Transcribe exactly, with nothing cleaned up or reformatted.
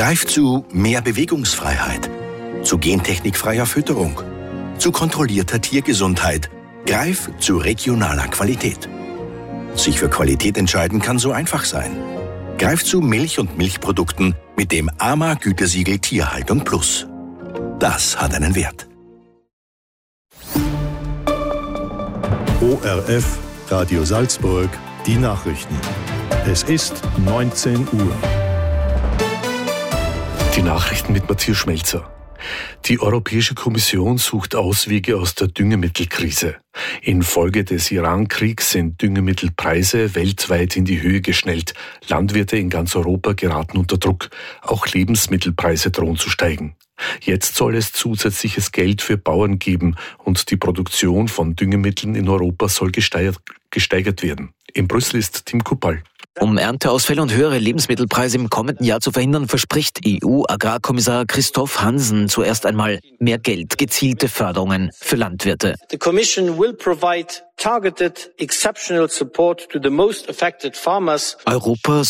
Greif zu mehr Bewegungsfreiheit, zu gentechnikfreier Fütterung, zu kontrollierter Tiergesundheit. Greif zu regionaler Qualität. Sich für Qualität entscheiden kann so einfach sein. Greif zu Milch und Milchprodukten mit dem A M A-Gütesiegel Tierhaltung Plus. Das hat einen Wert. O R F, Radio Salzburg, die Nachrichten. Es ist neunzehn Uhr. Die Nachrichten mit Matthias Schmelzer. Die Europäische Kommission sucht Auswege aus der Düngemittelkrise. Infolge des Iran-Kriegs sind Düngemittelpreise weltweit in die Höhe geschnellt. Landwirte in ganz Europa geraten unter Druck. Auch Lebensmittelpreise drohen zu steigen. Jetzt soll es zusätzliches Geld für Bauern geben und die Produktion von Düngemitteln in Europa soll gesteigert, gesteigert werden. In Brüssel ist Tim Kuppal. Um Ernteausfälle und höhere Lebensmittelpreise im kommenden Jahr zu verhindern, verspricht E U-Agrarkommissar Christoph Hansen zuerst einmal mehr Geld, gezielte Förderungen für Landwirte. The Commission will provide targeted exceptional support to the most affected farmers. Europa